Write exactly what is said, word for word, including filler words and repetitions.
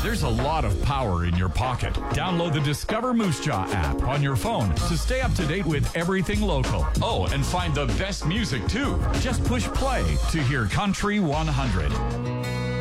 There's a lot of power in your pocket. Download the Discover Moose Jaw app on your phone to stay up to date with everything local. Oh, and find the best music too. Just push play to hear Country one hundred.